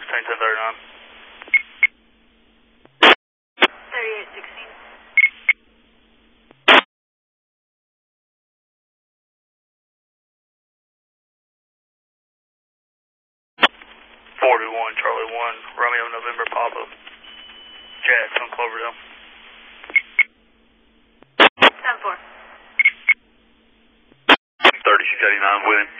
obtain 1039. 3816. 41 Charlie 1, Romeo November Papa. Jets on Cloverdale. 10-4. 30 89 with him.